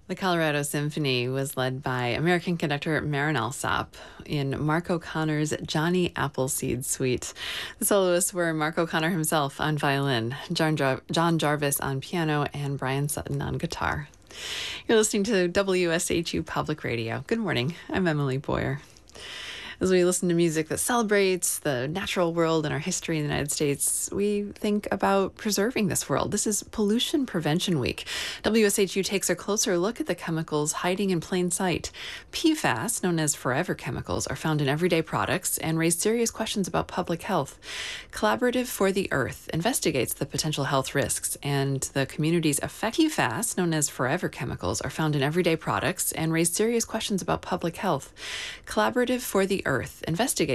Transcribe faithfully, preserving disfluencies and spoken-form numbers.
The Colorado Symphony was led by American conductor Marin Alsop in Mark O'Connor's Johnny Appleseed Suite. The soloists were Mark O'Connor himself on violin, John, Jar- John Jarvis on piano, and Brian Sutton on guitar. You're listening to W S H U Public Radio. Good morning. I'm Emily Boyer. As we listen to music that celebrates the natural world and our history in the United States, we think about preserving this world. This is Pollution Prevention Week. W S H U takes a closer look at the chemicals hiding in plain sight. P FAS, known as forever chemicals, are found in everyday products and raise serious questions about public health. Collaborative for the Earth investigates the potential health risks and the community's effect. P FAS, known as forever chemicals, are found in everyday products and raise serious questions about public health. Collaborative for the Earth investigates